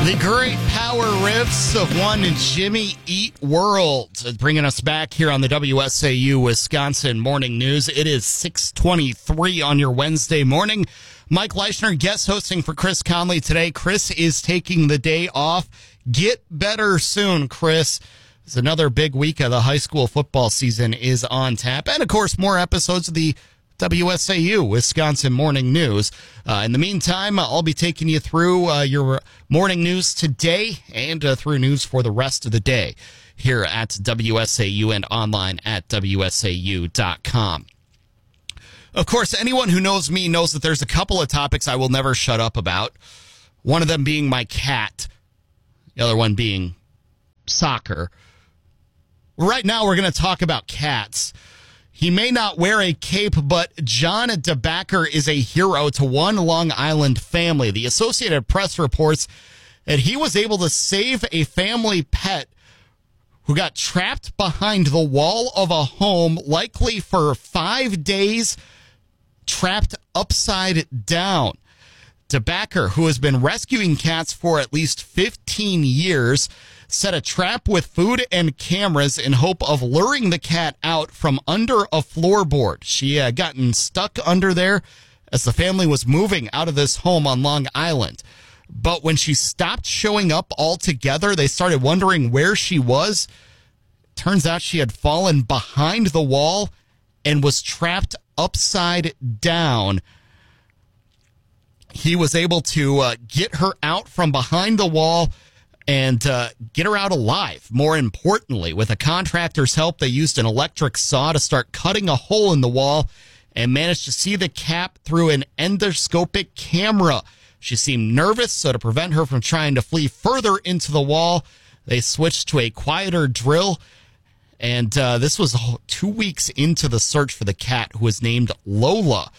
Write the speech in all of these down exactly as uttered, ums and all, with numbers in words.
The great power riffs of one Jimmy Eat World, bringing us back here on the W S A U Wisconsin Morning News. It is six twenty-three on your Wednesday morning. Mike Leischner guest hosting for Chris Conley today. Chris is taking the day off. Get better soon, Chris. It's another big week of the high school football season is on tap. And, of course, more episodes of the W S A U Wisconsin Morning News. Uh, in the meantime, I'll be taking you through uh, your morning news today and uh, through news for the rest of the day here at W S A U and online at W S A U dot com. Of course, anyone who knows me knows that there's a couple of topics I will never shut up about. One of them being my cat, the other one being soccer. Right now, we're going to talk about cats. He may not wear a cape, but John DeBacker is a hero to one Long Island family. The Associated Press reports that he was able to save a family pet who got trapped behind the wall of a home, likely for five days, trapped upside down. DeBacker, who has been rescuing cats for at least fifteen years, set a trap with food and cameras in hope of luring the cat out from under a floorboard. She had gotten stuck under there as the family was moving out of this home on Long Island. But when she stopped showing up altogether, they started wondering where she was. Turns out she had fallen behind the wall and was trapped upside down. He was able to uh, get her out from behind the wall and uh, get her out alive. More importantly, with a contractor's help, they used an electric saw to start cutting a hole in the wall and managed to see the cat through an endoscopic camera. She seemed nervous, so to prevent her from trying to flee further into the wall, they switched to a quieter drill. And uh, this was two weeks into the search for the cat, who was named Lola.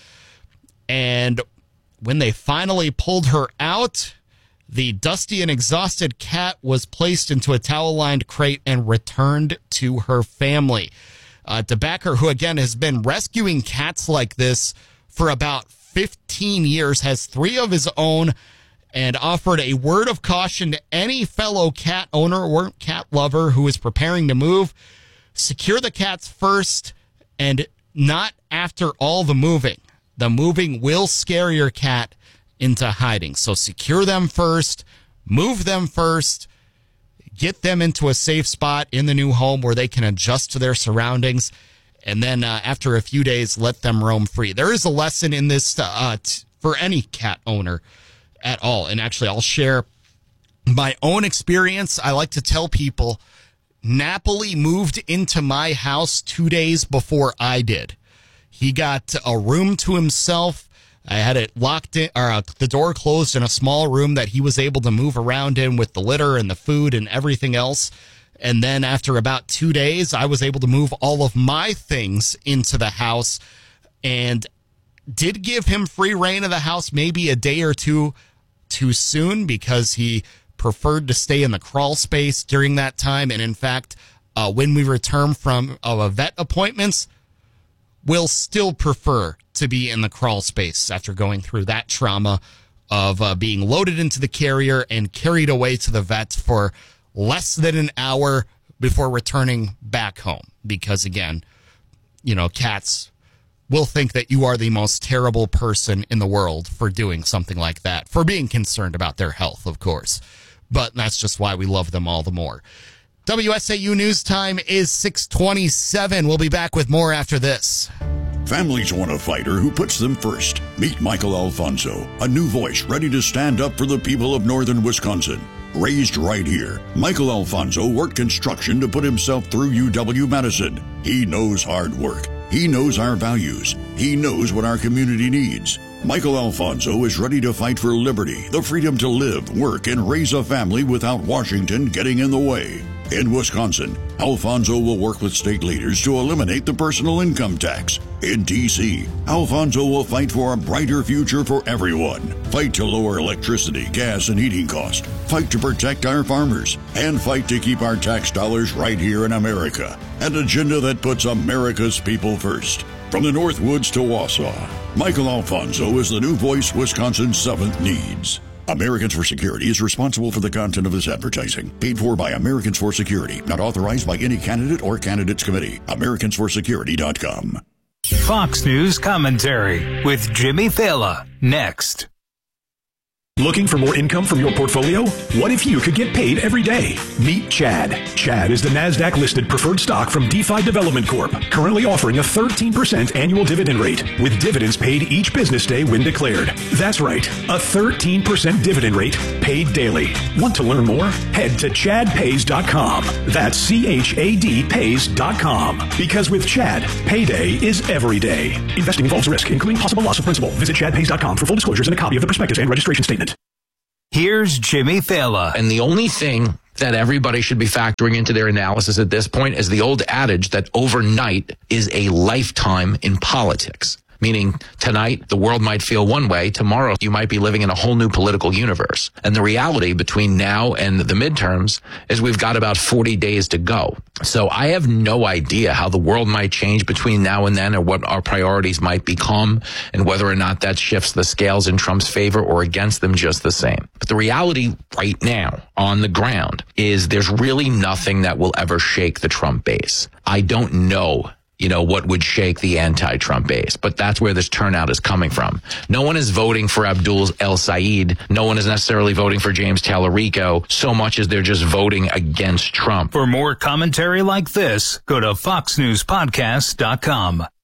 And when they finally pulled her out, the dusty and exhausted cat was placed into a towel-lined crate and returned to her family. Uh, DeBacker, who again has been rescuing cats like this for about fifteen years, has three of his own, and offered a word of caution to any fellow cat owner or cat lover who is preparing to move. Secure the cats first and not after all the moving. The moving will scare your cat into hiding. So secure them first, move them first, get them into a safe spot in the new home where they can adjust to their surroundings, and then uh, after a few days, let them roam free. There is a lesson in this uh, t- for any cat owner at all. And actually, I'll share my own experience. I like to tell people, Napoli moved into my house two days before I did. He got a room to himself. I had it locked in, or uh, the door closed in a small room that he was able to move around in with the litter and the food and everything else. And then after about two days, I was able to move all of my things into the house and did give him free reign of the house maybe a day or two too soon, because he preferred to stay in the crawl space during that time. And in fact, uh, when we return from uh, vet appointments, we'll still prefer to be in the crawl space after going through that trauma of uh, being loaded into the carrier and carried away to the vet for less than an hour before returning back home. Because again, you know, cats will think that you are the most terrible person in the world for doing something like that, for being concerned about their health, of course. But that's just why we love them all the more. W S A U News Time is six twenty-seven. We'll be back with more after this. Families want a fighter who puts them first. Meet Michael Alfonso, a new voice ready to stand up for the people of northern Wisconsin. Raised right here, Michael Alfonso worked construction to put himself through U W-Madison. He knows hard work. He knows our values. He knows what our community needs. Michael Alfonso is ready to fight for liberty, the freedom to live, work, and raise a family without Washington getting in the way. In Wisconsin, Alfonso will work with state leaders to eliminate the personal income tax. In D C, Alfonso will fight for a brighter future for everyone. Fight to lower electricity, gas, and heating costs. Fight to protect our farmers. And fight to keep our tax dollars right here in America. An agenda that puts America's people first. From the Northwoods to Wausau, Michael Alfonso is the new voice Wisconsin seventh needs. Americans for Security is responsible for the content of this advertising. Paid for by Americans for Security. Not authorized by any candidate or candidates committee. Americans for Security dot com. Fox News Commentary with Jimmy Failla. Next. Looking for more income from your portfolio? What if you could get paid every day? Meet Chad. Chad is the NASDAQ-listed preferred stock from DeFi Development Corp, currently offering a thirteen percent annual dividend rate, with dividends paid each business day when declared. That's right, a thirteen percent dividend rate paid daily. Want to learn more? Head to chad pays dot com. That's C H A D pays dot com. Because with Chad, payday is every day. Investing involves risk, including possible loss of principal. Visit chad pays dot com for full disclosures and a copy of the prospectus and registration statement. Here's Jimmy Failla. And the only thing that everybody should be factoring into their analysis at this point is the old adage that overnight is a lifetime in politics. Meaning tonight, the world might feel one way. Tomorrow, you might be living in a whole new political universe. And the reality between now and the midterms is we've got about forty days to go. So I have no idea how the world might change between now and then, or what our priorities might become, and whether or not that shifts the scales in Trump's favor or against them just the same. But the reality right now on the ground is there's really nothing that will ever shake the Trump base. I don't know you know, what would shake the anti-Trump base. But that's where this turnout is coming from. No one is voting for Abdul El-Sayed. No one is necessarily voting for James Tallarico, so much as they're just voting against Trump. For more commentary like this, go to fox news podcast dot com.